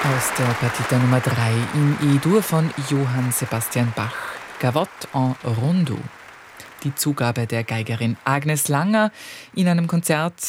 Aus der Partita Nummer 3 in E-Dur von Johann Sebastian Bach, Gavotte en Rondeau. Die Zugabe der Geigerin Agnes Langer in einem Konzert